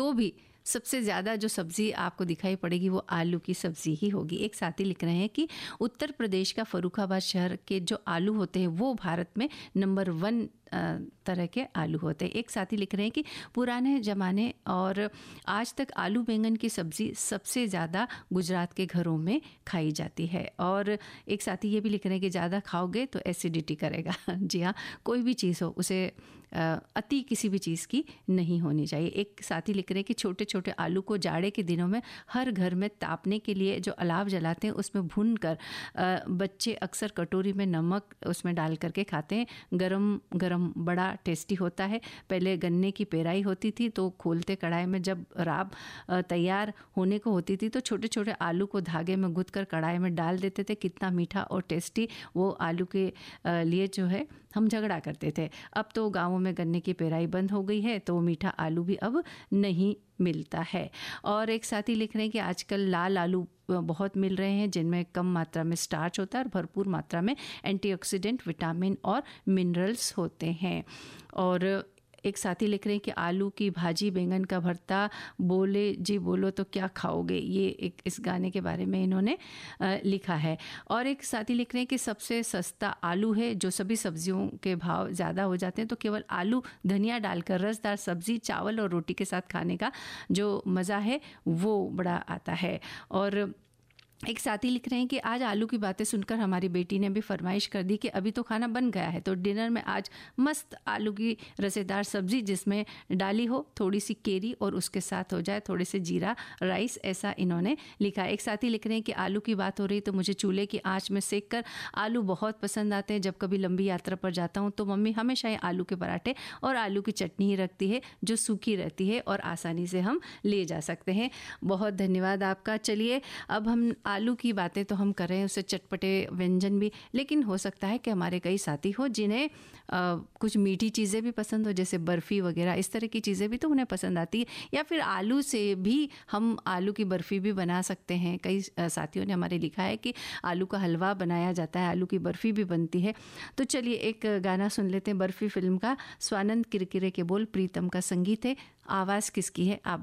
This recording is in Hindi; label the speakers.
Speaker 1: तो भी सबसे ज़्यादा जो सब्ज़ी आपको दिखाई पड़ेगी वो आलू की सब्ज़ी ही होगी। एक साथी लिख रहे हैं कि उत्तर प्रदेश का फर्रुखाबाद शहर के जो आलू होते हैं वो भारत में नंबर 1 तरह के आलू होते हैं। एक साथी लिख रहे हैं कि पुराने ज़माने और आज तक आलू बैंगन की सब्ज़ी सबसे ज़्यादा गुजरात के घरों में खाई जाती है। और एक साथी ये भी लिख रहे हैं कि ज़्यादा खाओगे तो एसिडिटी करेगा। जी हाँ, कोई भी चीज़ हो उसे अति किसी भी चीज़ की नहीं होनी चाहिए। एक साथी लिख रहे हैं कि छोटे छोटे आलू को जाड़े के दिनों में हर घर में तापने के लिए जो अलाव जलाते हैं उसमें भून कर बच्चे अक्सर कटोरी में नमक उसमें डाल करके खाते हैं। गरम गरम बड़ा टेस्टी होता है। पहले गन्ने की पेराई होती थी तो खोलते कढ़ाई में जब राब तैयार होने को होती थी तो छोटे छोटे आलू को धागे में गुंथ कर कढ़ाई में डाल देते थे। कितना मीठा और टेस्टी वो आलू के लिए जो है हम झगड़ा करते थे। अब तो गाँवों में गन्ने की पेराई बंद हो गई है तो मीठा आलू भी अब नहीं मिलता है। और एक साथी लिख रहे हैं कि आजकल लाल आलू बहुत मिल रहे हैं जिनमें कम मात्रा में स्टार्च होता है और भरपूर मात्रा में एंटीऑक्सीडेंट, विटामिन और मिनरल्स होते हैं। और एक साथी लिख रहे हैं कि आलू की भाजी, बैंगन का भरता, बोले जी बोलो तो क्या खाओगे, ये एक इस गाने के बारे में इन्होंने लिखा है। और एक साथी लिख रहे हैं कि सबसे सस्ता आलू है, जो सभी सब्जियों के भाव ज़्यादा हो जाते हैं तो केवल आलू धनिया डालकर रसदार सब्जी चावल और रोटी के साथ खाने का जो मज़ा है वो बड़ा आता है। और एक साथी लिख रहे हैं कि आज आलू की बातें सुनकर हमारी बेटी ने भी फरमाइश कर दी कि अभी तो खाना बन गया है तो डिनर में आज मस्त आलू की रसेदार सब्जी जिसमें डाली हो थोड़ी सी केरी और उसके साथ हो जाए थोड़े से जीरा राइस, ऐसा इन्होंने लिखा। एक साथी लिख रहे हैं कि आलू की बात हो रही तो मुझे चूल्हे की आंच में सेक कर आलू बहुत पसंद आते हैं। जब कभी लंबी यात्रा पर जाता हूँ तो मम्मी हमेशा ही आलू के पराठे और आलू की चटनी ही रखती है जो सूखी रहती है और आसानी से हम ले जा सकते हैं। बहुत धन्यवाद आपका। चलिए अब हम आलू की बातें तो हम कर रहे हैं, उससे चटपटे व्यंजन भी, लेकिन हो सकता है कि हमारे कई साथी हो जिन्हें कुछ मीठी चीज़ें भी पसंद हो, जैसे बर्फ़ी वगैरह, इस तरह की चीज़ें भी तो उन्हें पसंद आती है। या फिर आलू से भी हम आलू की बर्फ़ी भी बना सकते हैं। कई साथियों ने हमारे लिखा है कि आलू का हलवा बनाया जाता है, आलू की बर्फ़ी भी बनती है। तो चलिए एक गाना सुन लेते हैं बर्फ़ी फिल्म का। स्वानंद किरकिरे के बोल, प्रीतम का संगीत है, आवाज़ किसकी है आप